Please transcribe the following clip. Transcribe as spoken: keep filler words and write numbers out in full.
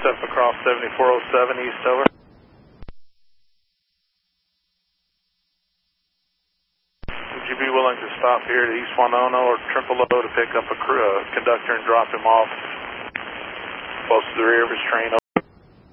step across seventy-four oh seven east, over. Would you be willing to stop here at East Wanono or Triple O to pick up a crew, uh, conductor and drop him off close to the rear of his train?